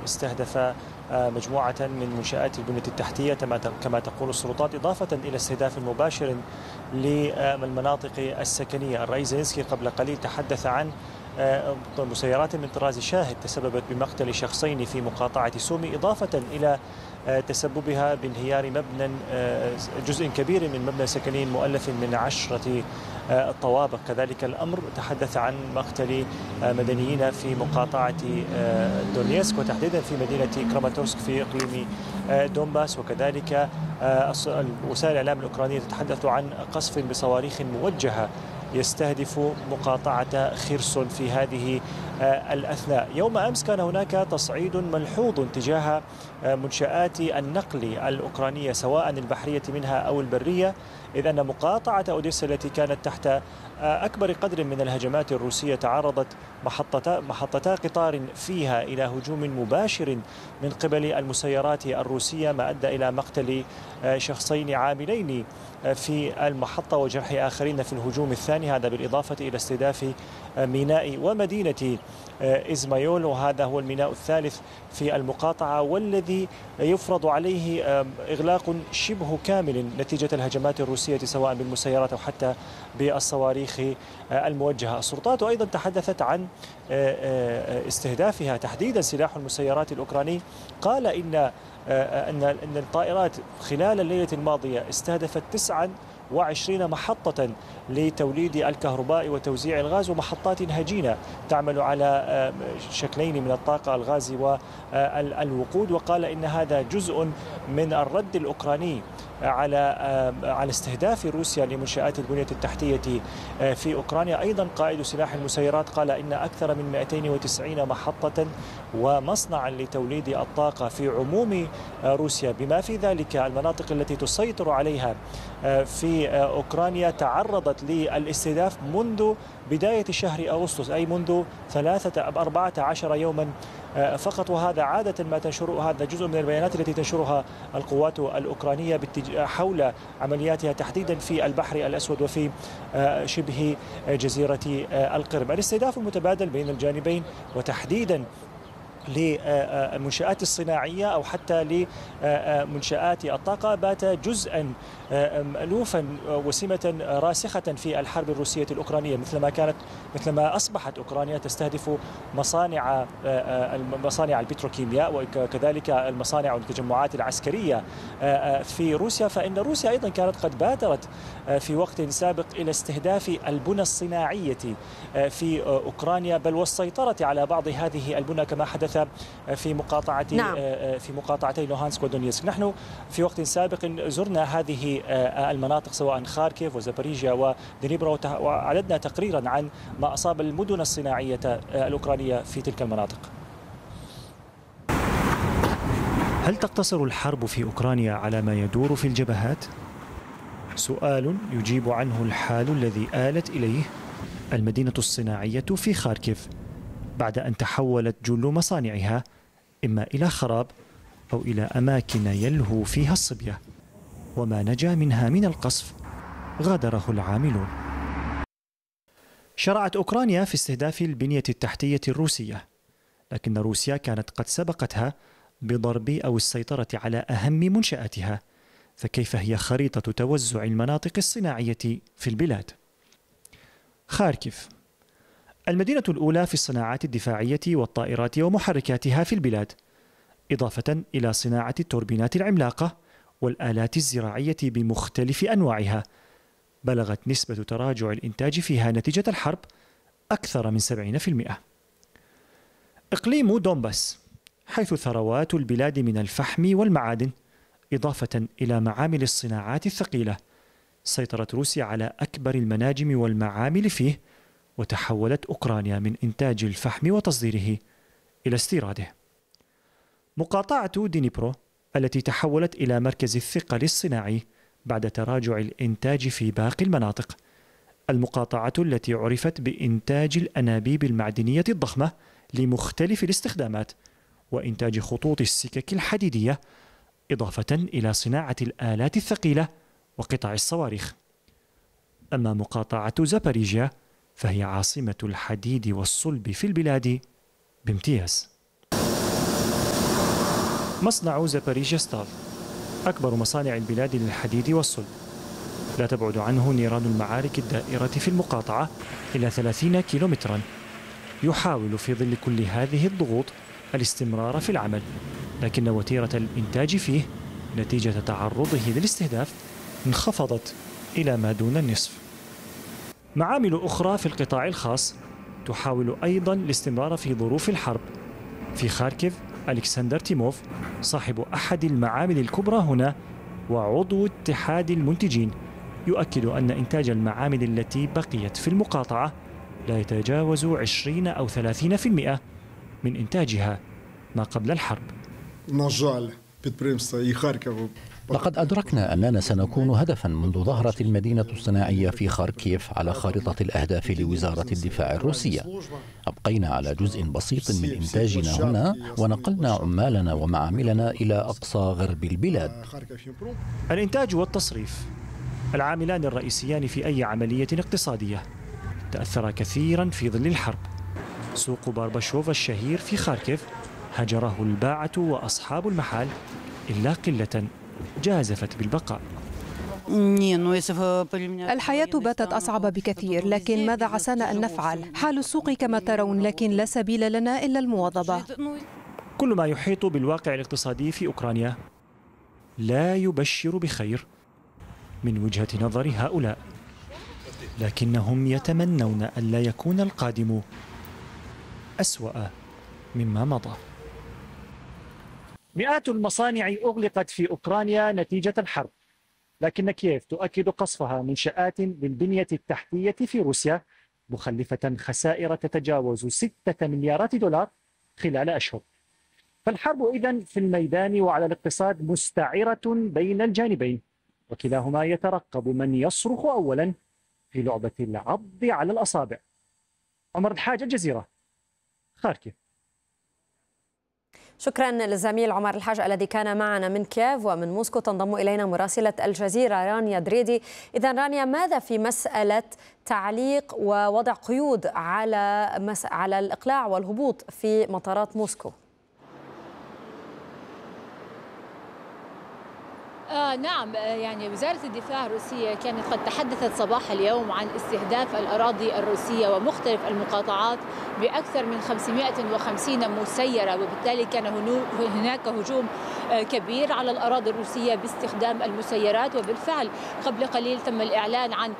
استهدف مجموعة من منشآت البنية التحتية كما تقول السلطات، إضافة إلى استهداف مباشر للمناطق السكنية. الرئيس زيلينسكي قبل قليل تحدث عن مسيرات من طراز شاهد تسببت بمقتل شخصين في مقاطعة سومي، إضافة إلى تسببها بانهيار جزء كبير من مبنى سكني مؤلف من 10 طوابق. كذلك الأمر تحدث عن مقتل مدنيين في مقاطعة دونيسك، وتحديدا في مدينة كراماتورسك في إقليم دونباس. وكذلك وسائل الإعلام الأوكرانية تتحدث عن قصف بصواريخ موجهة يستهدف مقاطعة خيرسون في هذه الأثناء. يوم أمس كان هناك تصعيد ملحوظ تجاه منشآت النقل الأوكرانية سواء البحرية منها أو البرية، إذ أن مقاطعة أوديسا التي كانت تحت أكبر قدر من الهجمات الروسية تعرضت محطتا قطار فيها إلى هجوم مباشر من قبل المسيرات الروسية، ما أدى إلى مقتل شخصين عاملين في المحطة وجرح آخرين في الهجوم الثاني، هذا بالإضافة إلى استهداف ميناء ومدينة إزمايول، وهذا هو الميناء الثالث في المقاطعة والذي يفرض عليه إغلاق شبه كامل نتيجة الهجمات الروسية سواء بالمسيرات أو حتى بالصواريخ الموجهة. السلطات أيضا تحدثت عن استهدافها تحديدا سلاح المسيرات الأوكراني، قال أن الطائرات خلال الليلة الماضية استهدفت 29 محطة لتوليد الكهرباء وتوزيع الغاز، ومحطات هجينة تعمل على شكلين من الطاقة، الغاز والوقود. وقال إن هذا جزء من الرد الأوكراني على استهداف روسيا لمنشآت البنية التحتية في أوكرانيا. أيضا قائد سلاح المسيرات قال إن أكثر من 290 محطة ومصنعا لتوليد الطاقة في عموم روسيا بما في ذلك المناطق التي تسيطر عليها في أوكرانيا تعرضت للاستهداف منذ بداية شهر أغسطس، أي منذ 14 يوما فقط. وهذا عادة ما تنشر، هذا جزء من البيانات التي تنشرها القوات الأوكرانية حول عملياتها تحديدا في البحر الأسود وفي شبه جزيرة القرم. الاستهداف المتبادل بين الجانبين وتحديدا للمنشآت الصناعية أو حتى لمنشآت الطاقة بات جزءا مألوفا وسمة راسخة في الحرب الروسية الأوكرانية، مثلما أصبحت أوكرانيا تستهدف مصانع البتروكيمياء وكذلك المصانع والتجمعات العسكرية في روسيا، فإن روسيا أيضا كانت قد بادرت في وقت سابق إلى استهداف البنى الصناعية في أوكرانيا، بل والسيطرة على بعض هذه البنى كما حدث في مقاطعتي لوهانسك ودونيسك. نحن في وقت سابق زرنا هذه المناطق سواء خاركيف وزابوريجيا ودنيبرا، وعددنا تقريرا عن ما أصاب المدن الصناعية الأوكرانية في تلك المناطق. هل تقتصر الحرب في أوكرانيا على ما يدور في الجبهات؟ سؤال يجيب عنه الحال الذي آلت إليه المدينة الصناعية في خاركيف بعد أن تحولت جل مصانعها إما إلى خراب أو إلى أماكن يلهو فيها الصبية، وما نجا منها من القصف غادره العاملون. شرعت أوكرانيا في استهداف البنية التحتية الروسية، لكن روسيا كانت قد سبقتها بضرب أو السيطرة على أهم منشآتها، فكيف هي خريطة توزع المناطق الصناعية في البلاد؟ خاركيف المدينة الأولى في الصناعات الدفاعية والطائرات ومحركاتها في البلاد، إضافة إلى صناعة التوربينات العملاقة والآلات الزراعية بمختلف أنواعها. بلغت نسبة تراجع الإنتاج فيها نتيجة الحرب أكثر من 70%. إقليم دونباس حيث ثروات البلاد من الفحم والمعادن، إضافة إلى معامل الصناعات الثقيلة. سيطرت روسيا على أكبر المناجم والمعامل فيه، وتحولت أوكرانيا من إنتاج الفحم وتصديره إلى استيراده. مقاطعة دينيبرو التي تحولت إلى مركز الثقل الصناعي بعد تراجع الإنتاج في باقي المناطق. المقاطعة التي عرفت بإنتاج الأنابيب المعدنية الضخمة لمختلف الاستخدامات وإنتاج خطوط السكك الحديدية، إضافة إلى صناعة الآلات الثقيلة وقطع الصواريخ. أما مقاطعة زابوريجيا فهي عاصمة الحديد والصلب في البلاد بامتياز. مصنع زاباريجستال أكبر مصانع البلاد للحديد والصلب، لا تبعد عنه نيران المعارك الدائرة في المقاطعة إلى 30 كيلومترا. يحاول في ظل كل هذه الضغوط الاستمرار في العمل، لكن وتيرة الإنتاج فيه نتيجة تعرضه للاستهداف انخفضت إلى ما دون النصف. معامل أخرى في القطاع الخاص تحاول أيضا الاستمرار في ظروف الحرب. في خاركيف ألكسندر تيموف صاحب أحد المعامل الكبرى هنا وعضو اتحاد المنتجين يؤكد أن إنتاج المعامل التي بقيت في المقاطعة لا يتجاوز 20 أو 30% من إنتاجها ما قبل الحرب. لقد أدركنا أننا سنكون هدفا منذ ظهرت المدينة الصناعية في خاركيف على خارطة الأهداف لوزارة الدفاع الروسية. أبقينا على جزء بسيط من إنتاجنا هنا ونقلنا عمالنا ومعاملنا إلى أقصى غرب البلاد. الإنتاج والتصريف العاملان الرئيسيان في أي عملية اقتصادية تأثر كثيرا في ظل الحرب. سوق بارباشوف الشهير في خاركيف هجره الباعة وأصحاب المحال إلا قلة جازفت بالبقاء. الحياة باتت أصعب بكثير، لكن ماذا عسانا أن نفعل؟ حال السوق كما ترون، لكن لا سبيل لنا إلا المواظبة. كل ما يحيط بالواقع الاقتصادي في أوكرانيا لا يبشر بخير من وجهة نظر هؤلاء، لكنهم يتمنون ألا يكون القادم أسوأ مما مضى. مئات المصانع أغلقت في أوكرانيا نتيجة الحرب، لكن كييف تؤكد قصفها منشآت للبنية التحتية في روسيا مخلفة خسائر تتجاوز 6 مليارات دولار خلال أشهر. فالحرب إذن في الميدان وعلى الاقتصاد مستعرة بين الجانبين، وكلاهما يترقب من يصرخ أولا في لعبة العض على الأصابع. عمر الحاج، الجزيرة، خاركيف. شكرا للزميل عمر الحاج الذي كان معنا من كييف. ومن موسكو تنضم إلينا مراسلة الجزيرة رانيا دريدي. إذا رانيا، ماذا في مسألة تعليق ووضع قيود على الإقلاع والهبوط في مطارات موسكو؟ نعم، يعني وزارة الدفاع الروسية كانت قد تحدثت صباح اليوم عن استهداف الأراضي الروسية ومختلف المقاطعات بأكثر من 550 مسيرة، وبالتالي كان هناك هجوم كبير على الأراضي الروسية باستخدام المسيرات. وبالفعل قبل قليل تم الإعلان عن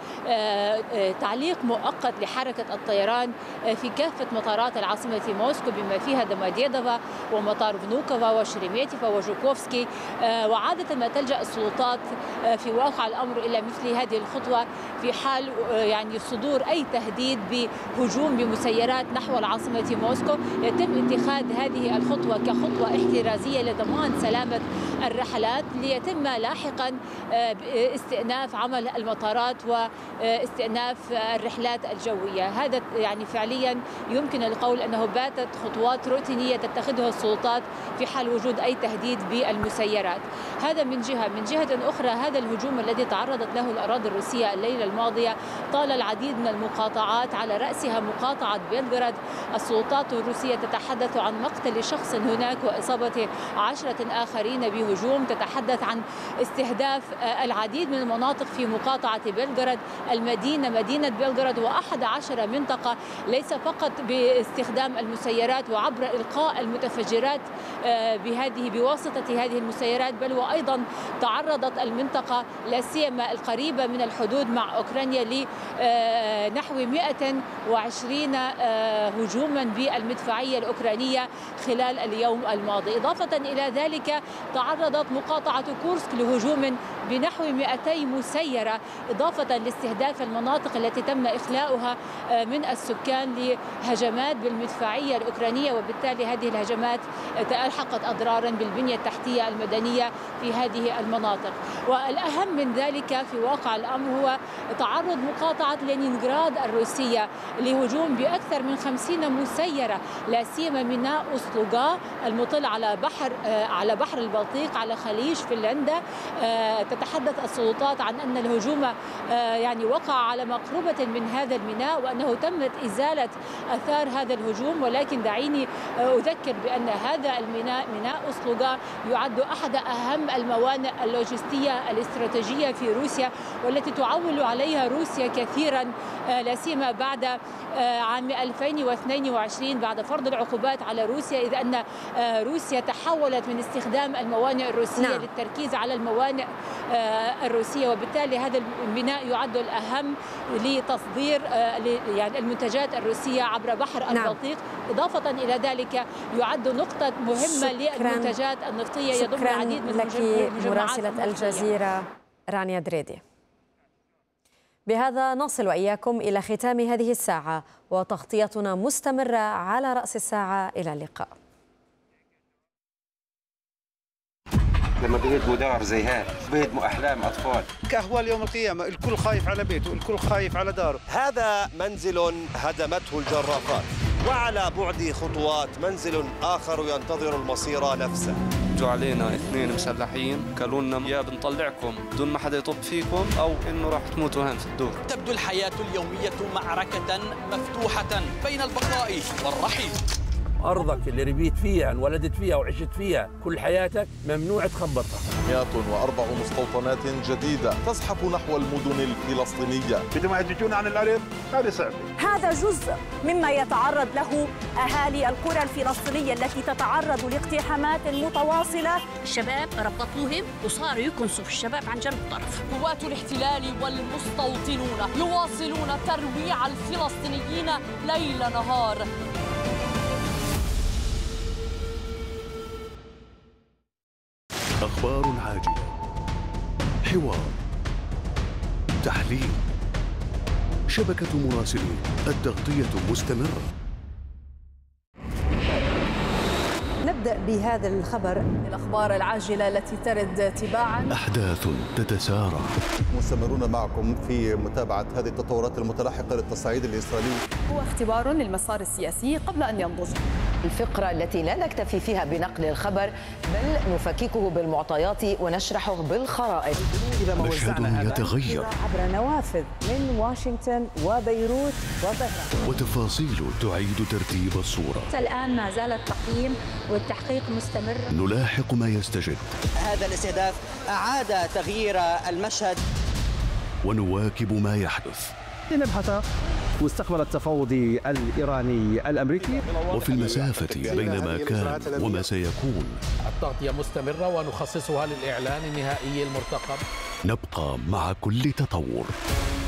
تعليق مؤقت لحركة الطيران في كافة مطارات العاصمة موسكو بما فيها دوموديدوفا ومطار فنوكوفا وشريميتيفا وجوكوفسكي. وعادة ما تلجأ السلطات في واقع الأمر إلى مثل هذه الخطوة في حال يعني صدور أي تهديد بهجوم بمسيرات نحو العاصمة موسكو، يتم اتخاذ هذه الخطوة كخطوة احترازية لضمان سلامة الرحلات، ليتم لاحقا استئناف عمل المطارات واستئناف الرحلات الجوية. هذا يعني فعليا يمكن القول أنه باتت خطوات روتينية تتخذها السلطات في حال وجود أي تهديد بالمسيرات. هذا من جهة. من جهة أخرى، هذا الهجوم الذي تعرضت له الأراضي الروسية الليلة الماضية طال العديد من المقاطعات، على رأسها مقاطعة بيلغراد. السلطات الروسية تتحدث عن مقتل شخص هناك وإصابة 10 آخرين بهجوم. تتحدث عن استهداف العديد من المناطق في مقاطعة بيلغراد، مدينة بيلغراد، و11 منطقة، ليس فقط باستخدام المسيرات وعبر إلقاء المتفجرات بواسطة هذه المسيرات، بل وأيضا تعرضت المنطقة لا سيما القريبة من الحدود مع أوكرانيا لنحو 120 هجوما بالمدفعية الأوكرانية خلال اليوم الماضي. إضافة إلى ذلك تعرضت مقاطعة كورسك لهجوم بنحو 200 مسيرة، إضافة لاستهداف المناطق التي تم إخلاؤها من السكان لهجمات بالمدفعية الأوكرانية، وبالتالي هذه الهجمات ألحقت أضرارا بالبنية التحتية المدنية في هذه المناطق. والأهم من ذلك في واقع الأمر هو تعرض مقاطعة لينينغراد الروسية لهجوم بأكثر من 250 مسيرة، لا سيما ميناء أوسلوغا المطل على بحر البلطيق على خليج فنلندا. تتحدث السلطات عن أن الهجوم يعني وقع على مقربة من هذا الميناء وأنه تمت إزالة آثار هذا الهجوم، ولكن دعيني أذكر بأن هذا الميناء ميناء أوسلوغا يعد أحد أهم الموانئ اللوجستية الاستراتيجية في روسيا، والتي تعول عليها روسيا كثيرا، لا سيما بعد عام 2022 بعد فرض العقوبات على روسيا، إذ أن روسيا تحولت من استخدام الموانئ الروسية للتركيز على الموانئ الروسية، وبالتالي هذا الميناء يعد الأهم لتصدير يعني المنتجات الروسية عبر بحر البلطيق. إضافة إلى ذلك يعد نقطة مهمة للمنتجات النفطية، يضم العديد من المجمعات مراسلة الجزيرة رانيا دريدي. بهذا نصل وإياكم إلى ختام هذه الساعة، وتغطيتنا مستمرة على رأس الساعة. إلى اللقاء. لما بيهدموا دار زي هذا بيهدموا أحلام أطفال. كأهوال يوم القيامة، الكل خايف على بيته، الكل خايف على داره. هذا منزل هدمته الجرافات، وعلى بعد خطوات منزل آخر ينتظر المصير نفسه. جو علينا 2 مسلحين قالوا لنا يا بنطلعكم بدون ما حدا يطب فيكم أو إنه راح تموتوا هون في الدور. تبدو الحياة اليومية معركة مفتوحة بين البقاء والرحيل. أرضك اللي ربيت فيها انولدت فيها وعشت فيها كل حياتك ممنوع تخبطها. 104 مستوطنات جديدة تزحف نحو المدن الفلسطينية. بدهم يهججون عن الأرض، هذا صعب. هذا جزء مما يتعرض له أهالي القرى الفلسطينية التي تتعرض لاقتحامات متواصلة. الشباب ربطوهم وصاروا يكنسوا في الشباب عن جنب الطرف. قوات الاحتلال والمستوطنون يواصلون ترويع الفلسطينيين ليل نهار. أخبار عاجلة، حوار، تحليل، شبكة مراسلين، التغطية مستمرة. نبدأ بهذا الخبر. الأخبار العاجلة التي ترد تباعا. أحداث تتسارع. مستمرون معكم في متابعة هذه التطورات المتلاحقة للتصعيد الإسرائيلي. هو اختبار للمسار السياسي قبل أن ينضج. الفقرة التي لا نكتفي فيها بنقل الخبر بل نفككه بالمعطيات ونشرحه بالخرائط. مشهد يتغير عبر نوافذ من واشنطن وبيروت وطهران، وتفاصيل تعيد ترتيب الصورة. الآن ما زال التقييم والتحقيق مستمر. نلاحق ما يستجد. هذا الاستهداف أعاد تغيير المشهد، ونواكب ما يحدث. لنبحث مستقبل التفاوض الإيراني الأمريكي. وفي المسافة بين ما كان وما سيكون. التغطية مستمرة ونخصصها للإعلان النهائي المرتقب. نبقى مع كل تطور.